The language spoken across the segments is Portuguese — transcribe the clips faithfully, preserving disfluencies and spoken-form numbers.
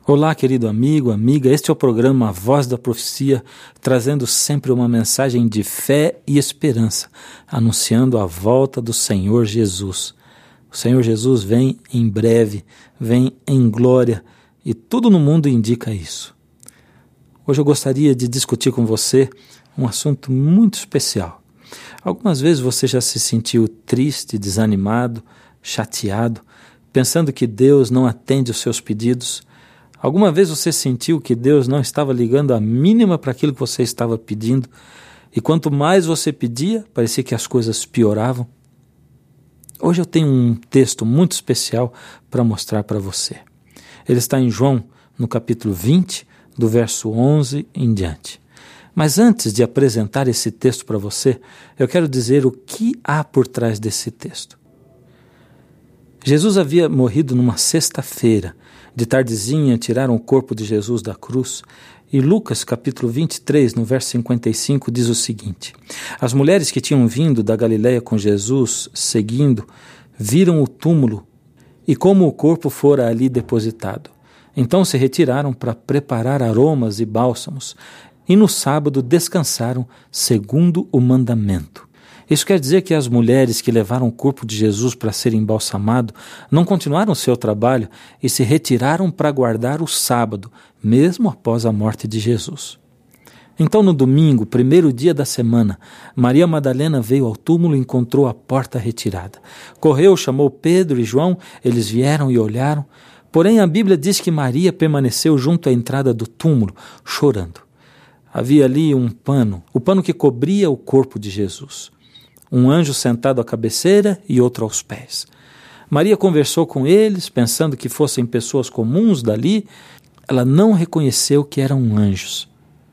Olá, querido amigo, amiga, este é o programa A Voz da Profecia, trazendo sempre uma mensagem de fé e esperança, anunciando a volta do Senhor Jesus. O Senhor Jesus vem em breve, vem em glória, e tudo no mundo indica isso. Hoje eu gostaria de discutir com você um assunto muito especial. Algumas vezes você já se sentiu triste, desanimado, chateado, pensando que Deus não atende os seus pedidos. Alguma vez você sentiu que Deus não estava ligando a mínima para aquilo que você estava pedindo, e quanto mais você pedia, parecia que as coisas pioravam? Hoje eu tenho um texto muito especial para mostrar para você. Ele está em João, no capítulo vinte, do verso onze em diante. Mas antes de apresentar esse texto para você, eu quero dizer o que há por trás desse texto. Jesus havia morrido numa sexta-feira. De tardezinha tiraram o corpo de Jesus da cruz. E Lucas capítulo vinte e três, no verso cinquenta e cinco, diz o seguinte: as mulheres que tinham vindo da Galileia com Jesus, seguindo, viram o túmulo e como o corpo fora ali depositado. Então se retiraram para preparar aromas e bálsamos, e no sábado descansaram segundo o mandamento. Isso quer dizer que as mulheres que levaram o corpo de Jesus para ser embalsamado não continuaram seu trabalho e se retiraram para guardar o sábado, mesmo após a morte de Jesus. Então, no domingo, primeiro dia da semana, Maria Madalena veio ao túmulo e encontrou a porta retirada. Correu, chamou Pedro e João, eles vieram e olharam. Porém, a Bíblia diz que Maria permaneceu junto à entrada do túmulo, chorando. Havia ali um pano, o pano que cobria o corpo de Jesus. Um anjo sentado à cabeceira e outro aos pés. Maria conversou com eles, pensando que fossem pessoas comuns dali. Ela não reconheceu que eram anjos.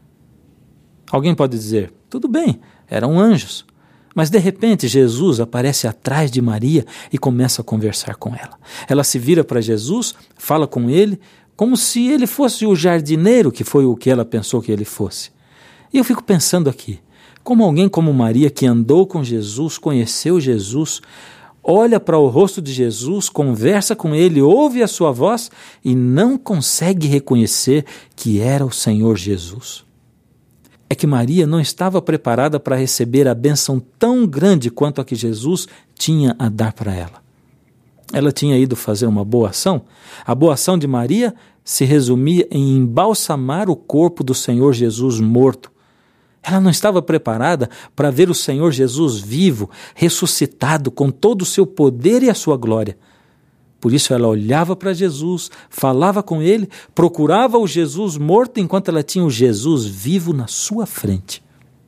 Alguém pode dizer, tudo bem, eram anjos. Mas de repente Jesus aparece atrás de Maria e começa a conversar com ela. Ela se vira para Jesus, fala com ele, como se ele fosse o jardineiro, que foi o que ela pensou que ele fosse. E eu fico pensando aqui, como alguém como Maria, que andou com Jesus, conheceu Jesus, olha para o rosto de Jesus, conversa com ele, ouve a sua voz e não consegue reconhecer que era o Senhor Jesus. É que Maria não estava preparada para receber a bênção tão grande quanto a que Jesus tinha a dar para ela. Ela tinha ido fazer uma boa ação. A boa ação de Maria se resumia em embalsamar o corpo do Senhor Jesus morto. Ela não estava preparada para ver o Senhor Jesus vivo, ressuscitado, com todo o seu poder e a sua glória. Por isso ela olhava para Jesus, falava com ele, procurava o Jesus morto enquanto ela tinha o Jesus vivo na sua frente.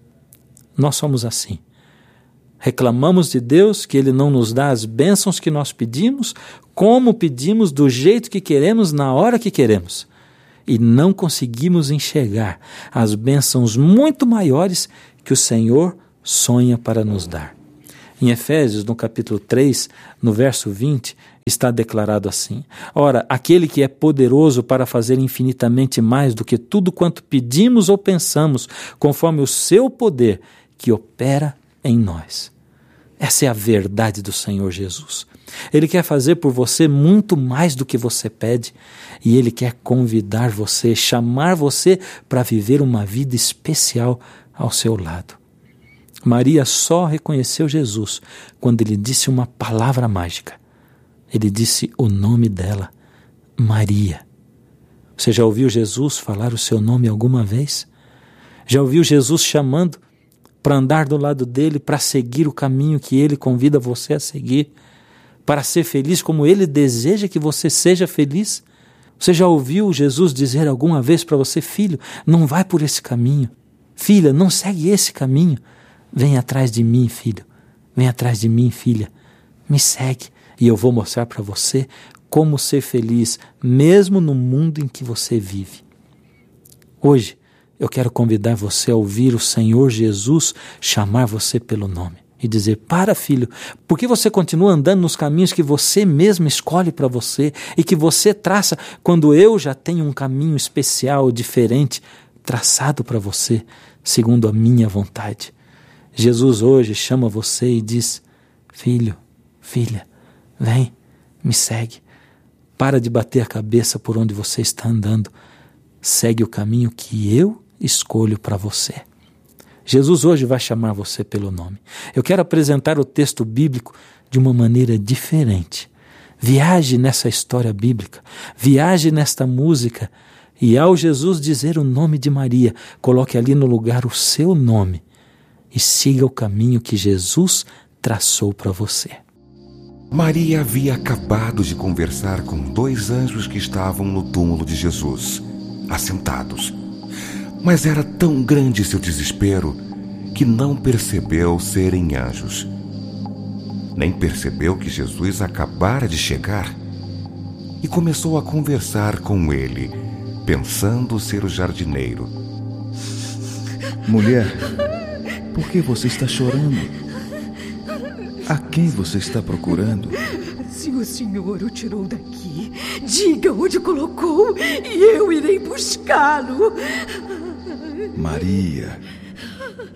Nós somos assim. Reclamamos de Deus que Ele não nos dá as bênçãos que nós pedimos, como pedimos, do jeito que queremos, na hora que queremos. E não conseguimos enxergar as bênçãos muito maiores que o Senhor sonha para nos dar. Em Efésios, no capítulo três, no verso vinte, está declarado assim: ora, aquele que é poderoso para fazer infinitamente mais do que tudo quanto pedimos ou pensamos, conforme o seu poder que opera em nós. Essa é a verdade do Senhor Jesus. Ele quer fazer por você muito mais do que você pede, e Ele quer convidar você, chamar você para viver uma vida especial ao seu lado. Maria só reconheceu Jesus quando Ele disse uma palavra mágica. Ele disse o nome dela, Maria. Você já ouviu Jesus falar o seu nome alguma vez? Já ouviu Jesus chamando para andar do lado dele, para seguir o caminho que Ele convida você a seguir? Para ser feliz como Ele deseja que você seja feliz? Você já ouviu Jesus dizer alguma vez para você, filho, não vai por esse caminho. Filha, não segue esse caminho. Vem atrás de mim, filho. Vem atrás de mim, filha. Me segue e eu vou mostrar para você como ser feliz, mesmo no mundo em que você vive. Hoje, eu quero convidar você a ouvir o Senhor Jesus chamar você pelo nome. E dizer, para filho, por que você continua andando nos caminhos que você mesmo escolhe para você e que você traça quando eu já tenho um caminho especial, diferente, traçado para você, segundo a minha vontade? Jesus hoje chama você e diz, filho, filha, vem, me segue. Para de bater a cabeça por onde você está andando. Segue o caminho que eu escolho para você. Jesus hoje vai chamar você pelo nome. Eu quero apresentar o texto bíblico de uma maneira diferente. Viaje nessa história bíblica, viaje nesta música e ao Jesus dizer o nome de Maria, coloque ali no lugar o seu nome e siga o caminho que Jesus traçou para você. Maria havia acabado de conversar com dois anjos que estavam no túmulo de Jesus, assentados. Mas era tão grande seu desespero que não percebeu serem anjos. Nem percebeu que Jesus acabara de chegar e começou a conversar com ele, pensando ser o jardineiro. Mulher, por que você está chorando? A quem você está procurando? Se o Senhor o tirou daqui, diga onde colocou e eu irei buscá-lo. Maria.